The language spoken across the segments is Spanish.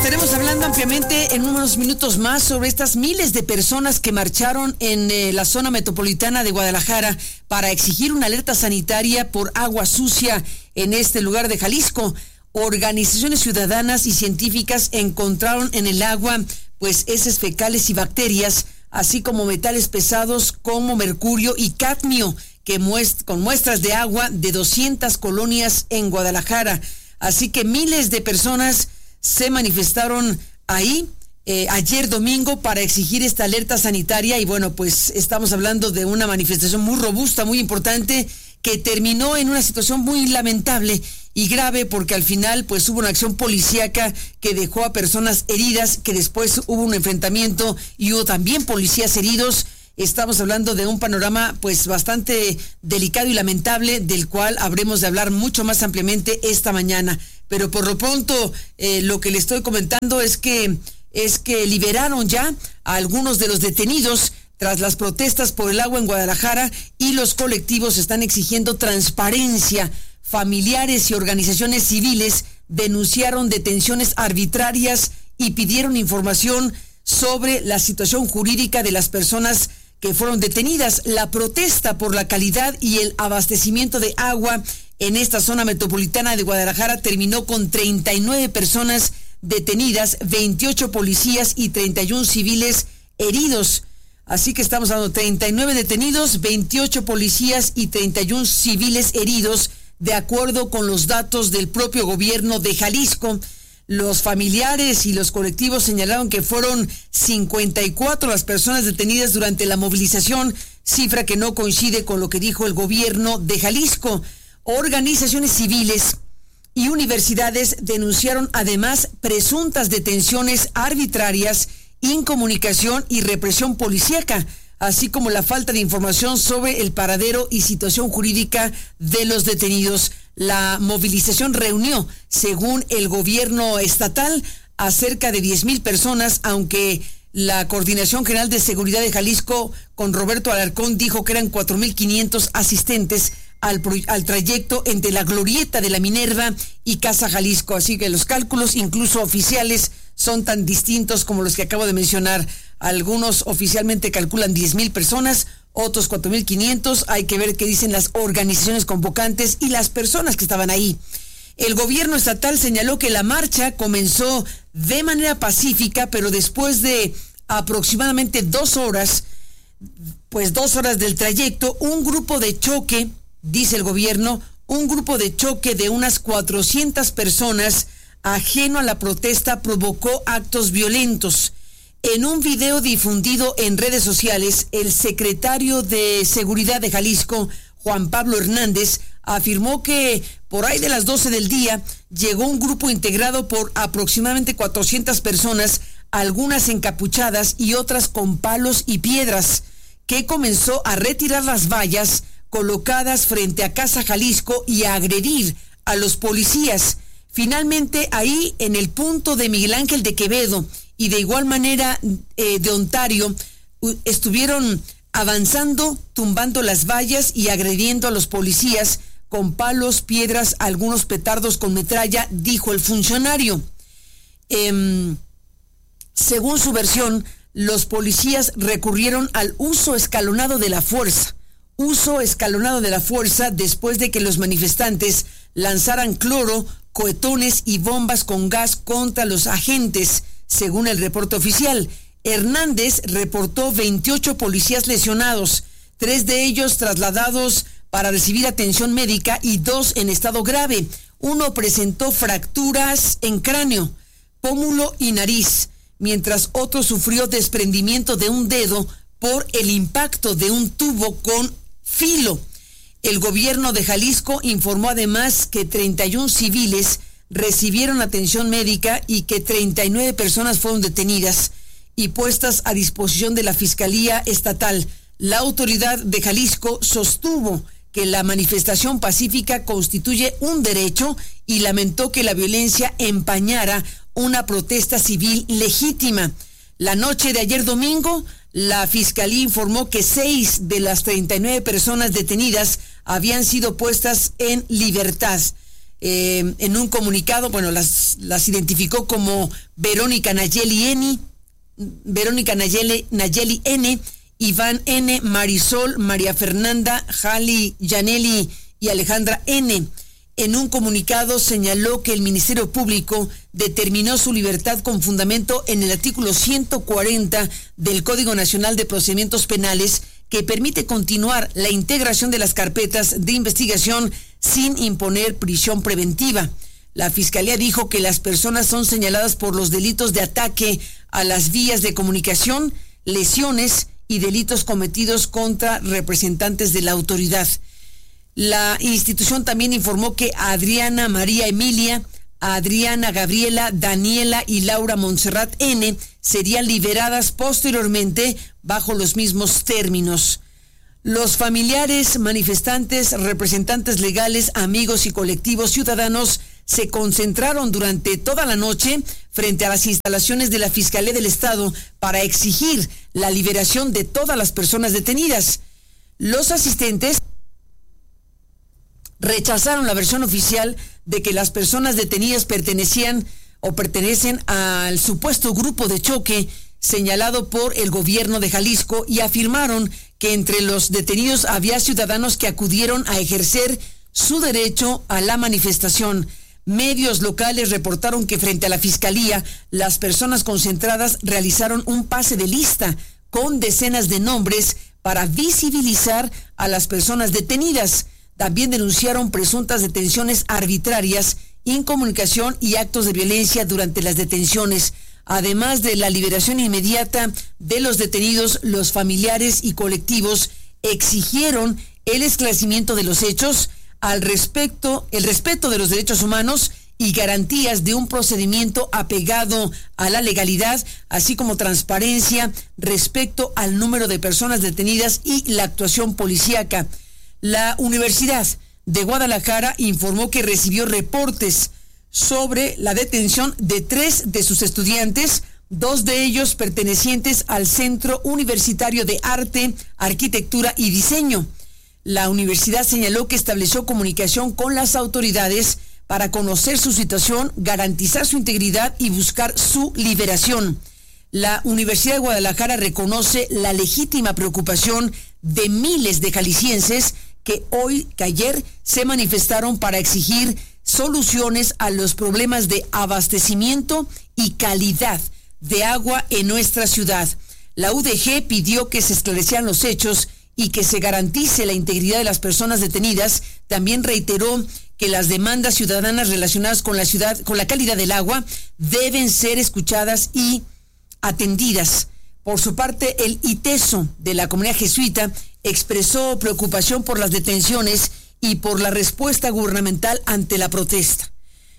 Estaremos hablando ampliamente en unos minutos más sobre estas miles de personas que marcharon en la zona metropolitana de Guadalajara para exigir una alerta sanitaria por agua sucia en este lugar de Jalisco. Organizaciones ciudadanas y científicas encontraron en el agua pues heces fecales y bacterias, así como metales pesados como mercurio y cadmio, con muestras de agua de 200 colonias en Guadalajara. Así que miles de personas se manifestaron ahí ayer domingo para exigir esta alerta sanitaria y bueno, pues estamos hablando de una manifestación muy robusta, muy importante, que terminó en una situación muy lamentable y grave porque al final pues hubo una acción policíaca que dejó a personas heridas, que después hubo un enfrentamiento y hubo también policías heridos. Estamos hablando de un panorama pues bastante delicado y lamentable, del cual habremos de hablar mucho más ampliamente esta mañana. Pero por lo pronto lo que le estoy comentando es que liberaron ya a algunos de los detenidos tras las protestas por el agua en Guadalajara y los colectivos están exigiendo transparencia. Familiares y organizaciones civiles denunciaron detenciones arbitrarias y pidieron información sobre la situación jurídica de las personas que fueron detenidas. La protesta por la calidad y el abastecimiento de agua en esta zona metropolitana de Guadalajara terminó con 39 personas detenidas, 28 policías y 31 civiles heridos. Así que estamos hablando de 39 detenidos, 28 policías y 31 civiles heridos, de acuerdo con los datos del propio gobierno de Jalisco. Los familiares y los colectivos señalaron que fueron 54 las personas detenidas durante la movilización, cifra que no coincide con lo que dijo el gobierno de Jalisco. Organizaciones civiles y universidades denunciaron además presuntas detenciones arbitrarias, incomunicación y represión policíaca, así como la falta de información sobre el paradero y situación jurídica de los detenidos. La movilización reunió, según el gobierno estatal, a cerca de 10,000 personas, aunque la Coordinación General de Seguridad de Jalisco, con Roberto Alarcón, dijo que eran 4,500 asistentes al trayecto entre la Glorieta de la Minerva y Casa Jalisco. Así que los cálculos, incluso oficiales, son tan distintos como los que acabo de mencionar. Algunos oficialmente calculan 10,000 personas, otros 4,500. Hay que ver qué dicen las organizaciones convocantes y las personas que estaban ahí. El gobierno estatal señaló que la marcha comenzó de manera pacífica, pero después de aproximadamente 2 horas, pues 2 horas del trayecto, un grupo de choque, dice el gobierno, un grupo de choque de unas 400 personas ajeno a la protesta provocó actos violentos. En un video difundido en redes sociales, el secretario de Seguridad de Jalisco, Juan Pablo Hernández, afirmó que por ahí de las 12 del día llegó un grupo integrado por aproximadamente 400 personas, algunas encapuchadas y otras con palos y piedras, que comenzó a retirar las vallas colocadas frente a Casa Jalisco y a agredir a los policías. Finalmente, ahí en el punto de Miguel Ángel de Quevedo y de igual manera de Ontario, estuvieron avanzando, tumbando las vallas y agrediendo a los policías con palos, piedras, algunos petardos con metralla, dijo el funcionario. Según su versión, los policías recurrieron al uso escalonado de la fuerza. Después de que los manifestantes lanzaran cloro, cohetones y bombas con gas contra los agentes, según el reporte oficial. Hernández reportó 28 policías lesionados, 3 de ellos trasladados para recibir atención médica y 2 en estado grave. Uno presentó fracturas en cráneo, pómulo y nariz, mientras otro sufrió desprendimiento de un dedo por el impacto de un tubo con filo. El gobierno de Jalisco informó además que 31 civiles recibieron atención médica y que 39 personas fueron detenidas y puestas a disposición de la Fiscalía Estatal. La autoridad de Jalisco sostuvo que la manifestación pacífica constituye un derecho y lamentó que la violencia empañara una protesta civil legítima. La noche de ayer domingo, la Fiscalía informó que 6 de las 39 personas detenidas habían sido puestas en libertad. En un comunicado, bueno, las identificó como Verónica Nayeli N, Iván N, Marisol, María Fernanda, Jali, Yaneli y Alejandra N. En un comunicado señaló que el Ministerio Público determinó su libertad con fundamento en el artículo 140 del Código Nacional de Procedimientos Penales, que permite continuar la integración de las carpetas de investigación sin imponer prisión preventiva. La Fiscalía dijo que las personas son señaladas por los delitos de ataque a las vías de comunicación, lesiones y delitos cometidos contra representantes de la autoridad. La institución también informó que Adriana María Emilia, Adriana Gabriela, Daniela y Laura Montserrat N. serían liberadas posteriormente bajo los mismos términos. Los familiares, manifestantes, representantes legales, amigos y colectivos ciudadanos se concentraron durante toda la noche frente a las instalaciones de la Fiscalía del Estado para exigir la liberación de todas las personas detenidas. Los asistentes rechazaron la versión oficial de que las personas detenidas pertenecen al supuesto grupo de choque señalado por el gobierno de Jalisco y afirmaron que entre los detenidos había ciudadanos que acudieron a ejercer su derecho a la manifestación. Medios locales reportaron que frente a la Fiscalía, las personas concentradas realizaron un pase de lista con decenas de nombres para visibilizar a las personas detenidas. También denunciaron presuntas detenciones arbitrarias, incomunicación y actos de violencia durante las detenciones. Además de la liberación inmediata de los detenidos, los familiares y colectivos exigieron el esclarecimiento de los hechos, el respeto de los derechos humanos y garantías de un procedimiento apegado a la legalidad, así como transparencia respecto al número de personas detenidas y la actuación policíaca. La Universidad de Guadalajara informó que recibió reportes sobre la detención de 3 de sus estudiantes, 2 de ellos pertenecientes al Centro Universitario de Arte, Arquitectura y Diseño. La universidad señaló que estableció comunicación con las autoridades para conocer su situación, garantizar su integridad y buscar su liberación. La Universidad de Guadalajara reconoce la legítima preocupación de miles de jaliscienses que ayer se manifestaron para exigir soluciones a los problemas de abastecimiento y calidad de agua en nuestra ciudad. La UDG pidió que se esclarecieran los hechos y que se garantice la integridad de las personas detenidas. También reiteró que las demandas ciudadanas relacionadas con la calidad del agua deben ser escuchadas y atendidas. Por su parte, el ITESO de la comunidad jesuita expresó preocupación por las detenciones y por la respuesta gubernamental ante la protesta.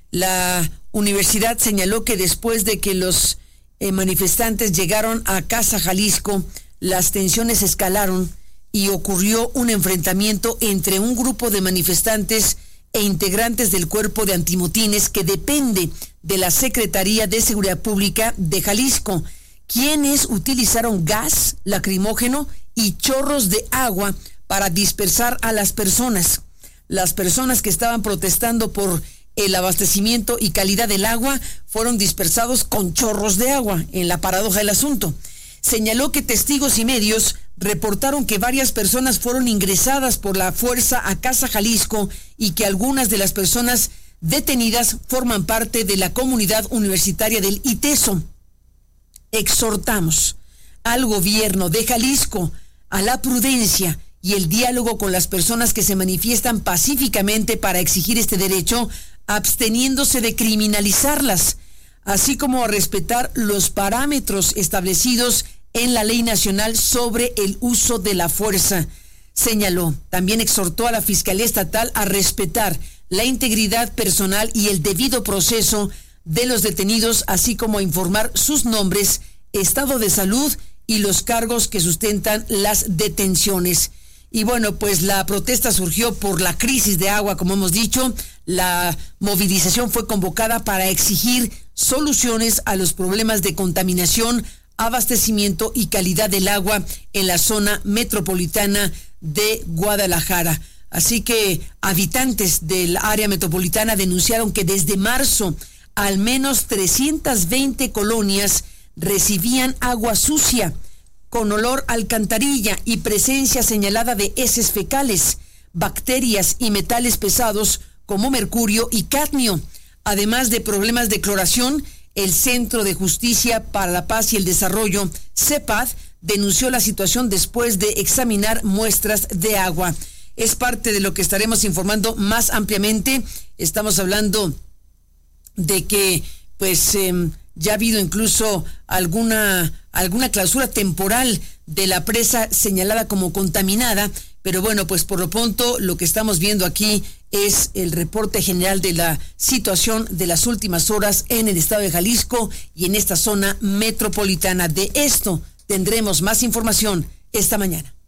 La universidad señaló que después de que los manifestantes llegaron a Casa Jalisco, las tensiones escalaron y ocurrió un enfrentamiento entre un grupo de manifestantes e integrantes del cuerpo de antimotines que depende de la Secretaría de Seguridad Pública de Jalisco, quienes utilizaron gas lacrimógeno y chorros de agua para dispersar a las personas. Las personas que estaban protestando por el abastecimiento y calidad del agua fueron dispersados con chorros de agua, en la paradoja del asunto. Señaló que testigos y medios reportaron que varias personas fueron ingresadas por la fuerza a Casa Jalisco y que algunas de las personas detenidas forman parte de la comunidad universitaria del ITESO. Exhortamos al gobierno de Jalisco a la prudencia y el diálogo con las personas que se manifiestan pacíficamente para exigir este derecho, absteniéndose de criminalizarlas, así como a respetar los parámetros establecidos en la Ley Nacional sobre el uso de la fuerza. Señaló, también exhortó a la Fiscalía Estatal a respetar la integridad personal y el debido proceso de los detenidos, así como a informar sus nombres, estado de salud y los cargos que sustentan las detenciones. Y bueno, pues la protesta surgió por la crisis de agua, como hemos dicho. La movilización fue convocada para exigir soluciones a los problemas de contaminación, abastecimiento y calidad del agua en la zona metropolitana de Guadalajara. Así que habitantes del área metropolitana denunciaron que desde marzo al menos 320 colonias recibían agua sucia, con olor a alcantarilla y presencia señalada de heces fecales, bacterias y metales pesados como mercurio y cadmio. Además de problemas de cloración, el Centro de Justicia para la Paz y el Desarrollo, CEPAD, denunció la situación después de examinar muestras de agua. Es parte de lo que estaremos informando más ampliamente. Estamos hablando de que ya ha habido incluso alguna clausura temporal de la presa señalada como contaminada, pero bueno, pues por lo pronto lo que estamos viendo aquí es el reporte general de la situación de las últimas horas en el estado de Jalisco y en esta zona metropolitana. De esto tendremos más información esta mañana.